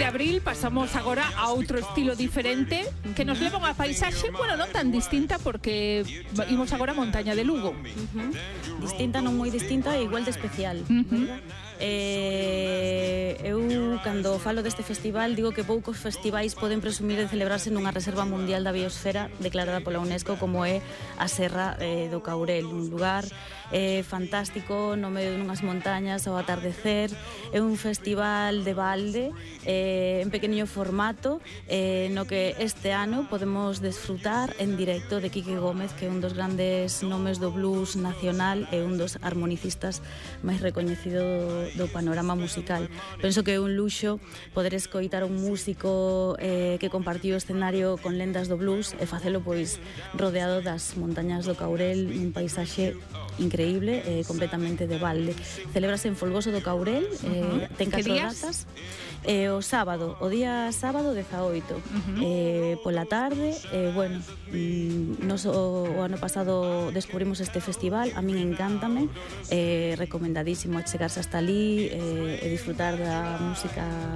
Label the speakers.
Speaker 1: abril pasamos agora a outro estilo diferente que nos leva unha paisaxe, bueno, non tan distinta porque imos agora a Montaña de Lugo.
Speaker 2: Distinta, non moi distinta, e igual de especial, verdad? Eu, cando falo deste festival, digo que poucos festivais poden presumir de celebrarse nunha reserva mundial da biosfera declarada pola UNESCO, como é a Serra do Caurel, un lugar fantástico no medio dunhas montañas ao atardecer. É un festival de balde en pequeniño formato, no que este ano podemos desfrutar en directo de Quique Gómez, que é un dos grandes nomes do blues nacional e un dos armonicistas máis recoñecido do panorama musical. Penso que é un luxo poder escoitar un músico que compartiu o escenario con lendas do blues e facelo pois rodeado das montañas do Caurel, un paisaxe increíble, completamente de balde. Celébrase en Folgoso do Caurel, ten 4 datas. O sábado, o día sábado 18, pola tarde, bueno, nos o ano pasado descubrimos este festival, a min encántame, recomendadísimo achegarse hasta ali e disfrutar da música